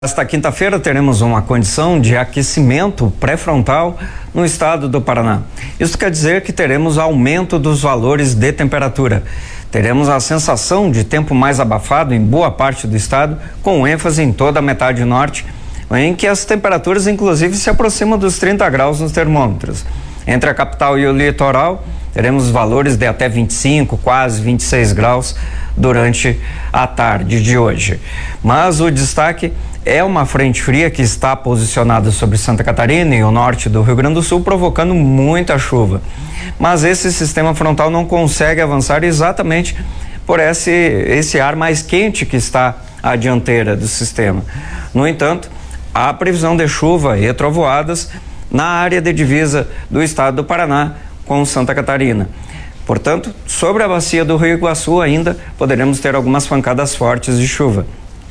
Esta quinta-feira teremos uma condição de aquecimento pré-frontal no estado do Paraná. Isso quer dizer que teremos aumento dos valores de temperatura. Teremos a sensação de tempo mais abafado em boa parte do estado, com ênfase em toda a metade norte, em que as temperaturas inclusive se aproximam dos 30 graus nos termômetros. Entre a capital e o litoral, teremos valores de até 25, quase 26 graus durante a tarde de hoje. Mas o destaque é uma frente fria que está posicionada sobre Santa Catarina e o norte do Rio Grande do Sul, provocando muita chuva. Mas esse sistema frontal não consegue avançar exatamente por esse ar mais quente que está à dianteira do sistema. No entanto, há previsão de chuva e trovoadas na área de divisa do estado do Paraná com Santa Catarina. Portanto, sobre a bacia do Rio Iguaçu ainda poderemos ter algumas pancadas fortes de chuva.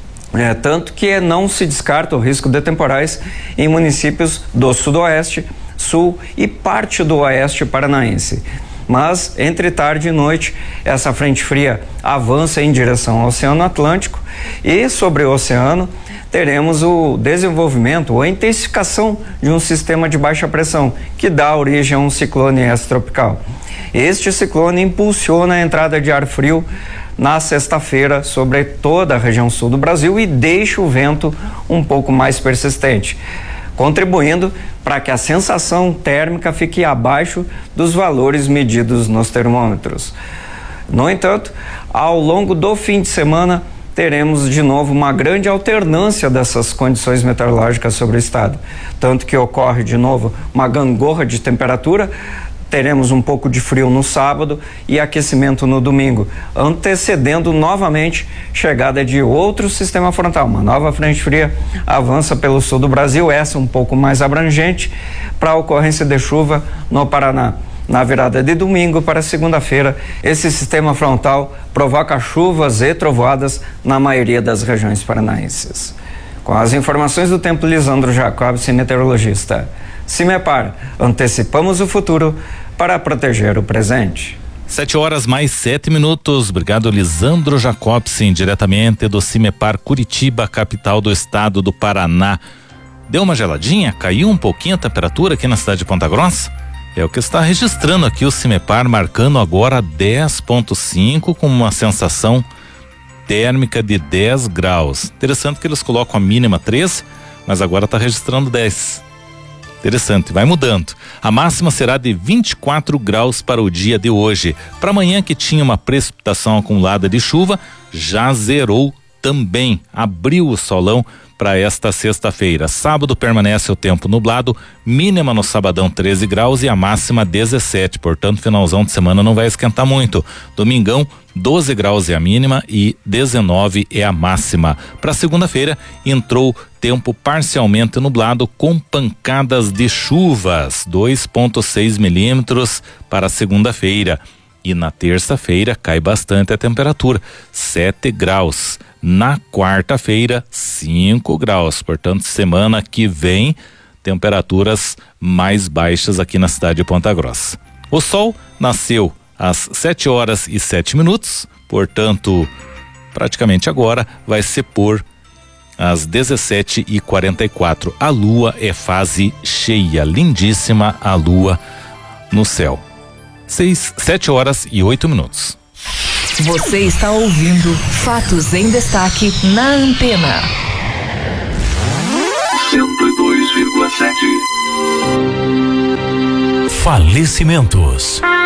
Tanto que não se descarta o risco de temporais em municípios do sudoeste, sul e parte do oeste paranaense. Mas entre tarde e noite, essa frente fria avança em direção ao Oceano Atlântico e sobre o oceano teremos o desenvolvimento ou a intensificação de um sistema de baixa pressão que dá origem a um ciclone extratropical. Este ciclone impulsiona a entrada de ar frio na sexta-feira sobre toda a região sul do Brasil e deixa o vento um pouco mais persistente, contribuindo para que a sensação térmica fique abaixo dos valores medidos nos termômetros. No entanto, ao longo do fim de semana, teremos de novo uma grande alternância dessas condições meteorológicas sobre o estado, tanto que ocorre de novo uma gangorra de temperatura. Teremos um pouco de frio no sábado e aquecimento no domingo, antecedendo novamente chegada de outro sistema frontal. Uma nova frente fria avança pelo sul do Brasil, essa um pouco mais abrangente, para a ocorrência de chuva no Paraná. Na virada de domingo para segunda-feira, esse sistema frontal provoca chuvas e trovoadas na maioria das regiões paranaenses. Com as informações do tempo, Lisandro Jacobson, meteorologista. Cimepar, antecipamos o futuro para proteger o presente. 7:07. Obrigado, Lisandro Jacobson, diretamente do Cimepar Curitiba, capital do estado do Paraná. Deu uma geladinha? Caiu um pouquinho a temperatura aqui na cidade de Ponta Grossa? É o que está registrando aqui o Cimepar, marcando agora 10,5 com uma sensação térmica de 10 graus. Interessante que eles colocam a mínima 13, mas agora está registrando 10. Interessante, vai mudando. A máxima será de 24 graus para o dia de hoje. Para amanhã, que tinha uma precipitação acumulada de chuva, já zerou também. Abriu o solão para esta sexta-feira. Sábado permanece o tempo nublado, mínima no sabadão 13 graus e a máxima 17, portanto finalzão de semana não vai esquentar muito. Domingão 12 graus é a mínima e 19 é a máxima. Para segunda-feira entrou tempo parcialmente nublado com pancadas de chuvas, 2,6 milímetros para segunda-feira. E na terça-feira cai bastante a temperatura, 7 graus. Na quarta-feira, 5 graus. Portanto, semana que vem, temperaturas mais baixas aqui na cidade de Ponta Grossa. O sol nasceu às 7:07, portanto, praticamente agora vai se pôr às 17:44. A lua é fase cheia, lindíssima a lua no céu. 7:08. Você está ouvindo Fatos em Destaque na Antena 102,7. Falecimentos.